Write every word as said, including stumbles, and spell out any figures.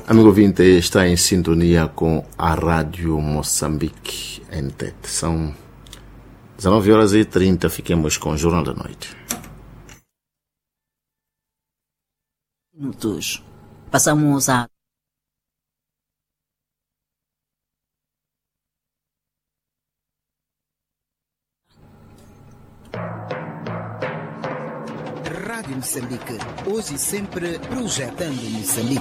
Amigo ouvinte, está em sintonia com a Rádio Moçambique em Tete. São dezenove horas e trinta, fiquemos com o Jornal da Noite. Minutos. Passamos a Rádio Moçambique, hoje e sempre projetando Moçambique.